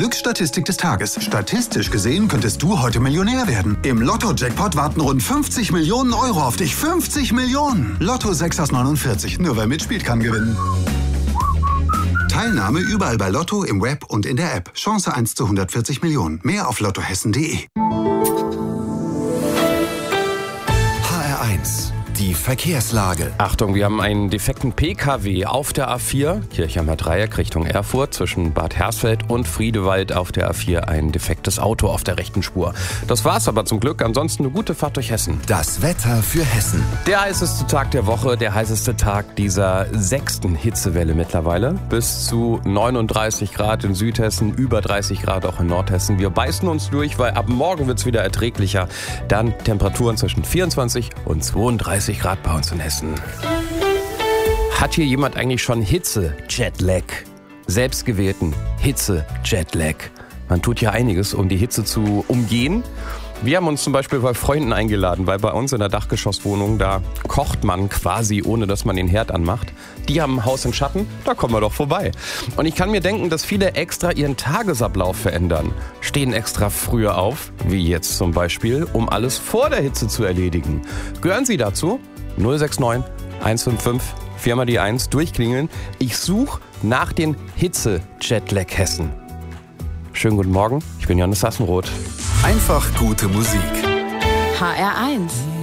Glücksstatistik des Tages. Statistisch gesehen könntest du heute Millionär werden. Im Lotto-Jackpot warten rund 50 Millionen Euro auf dich. 50 Millionen! Lotto 6 aus 49. Nur wer mitspielt, kann gewinnen. Teilnahme überall bei Lotto, im Web und in der App. Chance 1 zu 140 Millionen. Mehr auf lottohessen.de. HR1, die Verkehrslage. Achtung, wir haben einen defekten PKW auf der A4, Kirchheimer Dreieck Richtung Erfurt, zwischen Bad Hersfeld und Friedewald auf der A4 ein defektes Auto auf der rechten Spur. Das war's aber zum Glück, ansonsten eine gute Fahrt durch Hessen. Das Wetter für Hessen. Der heißeste Tag der Woche, der heißeste Tag dieser 6. Hitzewelle mittlerweile. Bis zu 39 Grad in Südhessen, über 30 Grad auch in Nordhessen. Wir beißen uns durch, weil ab morgen wird's wieder erträglicher. Dann Temperaturen zwischen 24 und 32 Grad bei uns in Hessen. Hat hier jemand eigentlich schon Hitze-Jetlag? Selbstgewählten Hitze-Jetlag. Man tut ja einiges, um die Hitze zu umgehen. Wir haben uns zum Beispiel bei Freunden eingeladen, weil bei uns in der Dachgeschosswohnung, da kocht man quasi, ohne dass man den Herd anmacht. Die haben ein Haus im Schatten, da kommen wir doch vorbei. Und ich kann mir denken, dass viele extra ihren Tagesablauf verändern. Stehen extra früher auf, wie jetzt zum Beispiel, um alles vor der Hitze zu erledigen. Gehören Sie dazu? 069 155 4 mal die 1 durchklingeln. Ich suche nach den Hitze-Jetlag Hessen. Schönen guten Morgen, ich bin Johannes Sassenroth. Einfach gute Musik. HR1